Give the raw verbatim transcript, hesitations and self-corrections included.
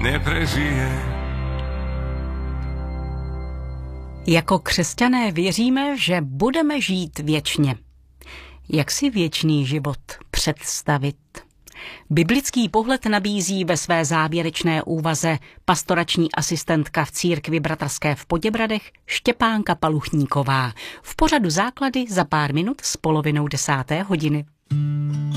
neprežije. Jako křesťané věříme, že budeme žít věčně. Jak si věčný život představit? Biblický pohled nabízí ve své závěrečné úvaze pastorační asistentka v církvi Bratrské v Poděbradech Štěpánka Paluchníková v pořadu Základy za pár minut s polovinou desáté hodiny.